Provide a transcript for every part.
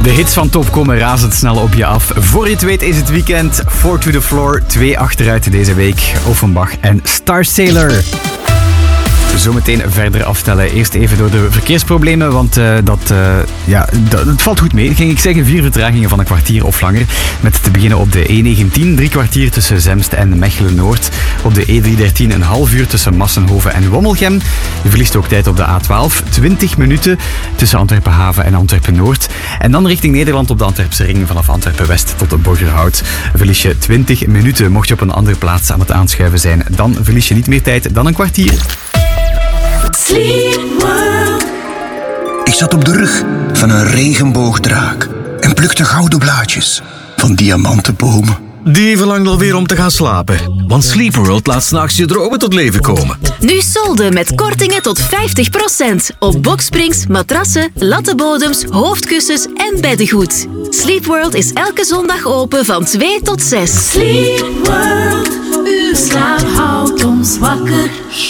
De hits van Top komen razendsnel op je af. Voor je het weet is het weekend. 4 to the floor, 2 achteruit deze week. Offenbach en Star Sailor. Zometeen verder aftellen. Eerst even door de verkeersproblemen, want het valt goed mee. Ging ik zeggen, 4 vertragingen van een kwartier of langer. Met te beginnen op de E19, 3 kwartier tussen Zemst en Mechelen-Noord. Op de E313 een half uur tussen Massenhoven en Wommelgem. Je verliest ook tijd op de A12, 20 minuten tussen Antwerpen-Haven en Antwerpen-Noord. En dan richting Nederland op de Antwerpse ring vanaf Antwerpen-West tot de Borgerhout. Verlies je 20 minuten. Mocht je op een andere plaats aan het aanschuiven zijn, dan verlies je niet meer tijd dan een kwartier. Sleep World. Ik zat op de rug van een regenboogdraak en plukte gouden blaadjes van diamantenbomen. Die verlangt alweer om te gaan slapen. Want Sleep World laat 's nachts je dromen tot leven komen. Nu solden met kortingen tot 50% op boksprings, matrassen, lattenbodems, hoofdkussens en beddengoed. Sleep World is elke zondag open van 2 tot 6. Sleep World. Uw slaap houdt ons wakker.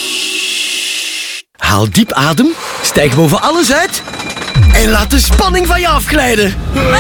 Haal diep adem, stijg boven alles uit en laat de spanning van je afglijden.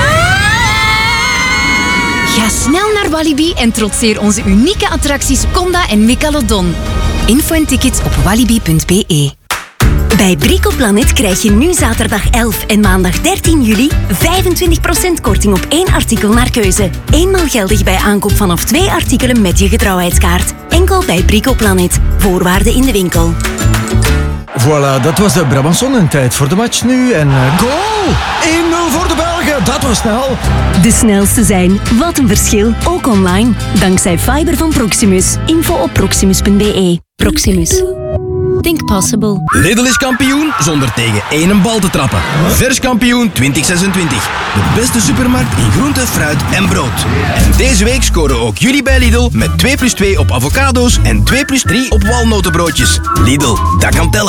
Ga snel naar Walibi en trotseer onze unieke attracties Conda en Megalodon. Info en tickets op walibi.be. Bij Bricoplanet krijg je nu zaterdag 11 en maandag 13 juli 25% korting op 1 artikel naar keuze. Eenmaal geldig bij aankoop vanaf 2 artikelen met je getrouwheidskaart. Enkel bij Bricoplanet. Voorwaarden in de winkel. Voilà, dat was de Brabançon en tijd voor de match nu. En goal! 1-0 voor de Belgen, dat was snel. De snelste zijn. Wat een verschil. Ook online. Dankzij fiber van Proximus. Info op proximus.be. Proximus. Think possible. Lidl is kampioen zonder tegen één bal te trappen. Vers kampioen 2026. De beste supermarkt in groente, fruit en brood. En deze week scoren ook jullie bij Lidl met 2+2 op avocado's en 2+3 op walnotenbroodjes. Lidl, dat kan tellen.